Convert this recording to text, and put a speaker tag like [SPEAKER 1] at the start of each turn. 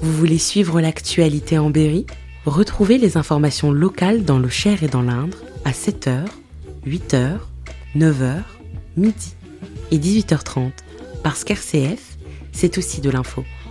[SPEAKER 1] Vous voulez suivre l'actualité en Berry? Retrouvez les informations locales dans le Cher et dans l'Indre à 7h, 8h, 9h, midi et 18h30. Parce qu'RCF, c'est aussi de l'info.